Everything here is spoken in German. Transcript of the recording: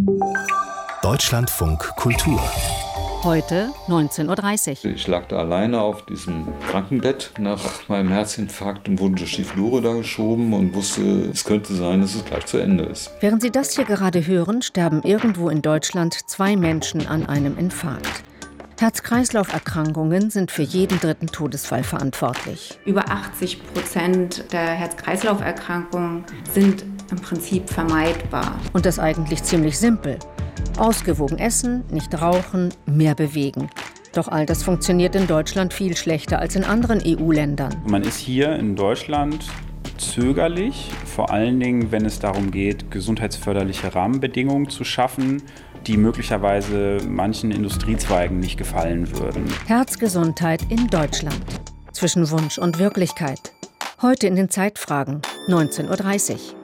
Deutschlandfunk Kultur. Heute 19.30 Uhr. Ich lag da alleine auf diesem Krankenbett nach meinem Herzinfarkt und wurde durch die Flure da geschoben und wusste, es könnte sein, dass es gleich zu Ende ist. Während Sie das hier gerade hören, sterben irgendwo in Deutschland 2 Menschen an einem Infarkt. Herz-Kreislauf-Erkrankungen sind für jeden 3. Todesfall verantwortlich. Über 80% der Herz-Kreislauf-Erkrankungen sind im Prinzip vermeidbar. Und das eigentlich ziemlich simpel. Ausgewogen essen, nicht rauchen, mehr bewegen. Doch all das funktioniert in Deutschland viel schlechter als in anderen EU-Ländern. Man ist hier in Deutschland zögerlich, vor allen Dingen, wenn es darum geht, gesundheitsförderliche Rahmenbedingungen zu schaffen, die möglicherweise manchen Industriezweigen nicht gefallen würden. Herzgesundheit in Deutschland. Zwischen Wunsch und Wirklichkeit. Heute in den Zeitfragen, 19.30 Uhr.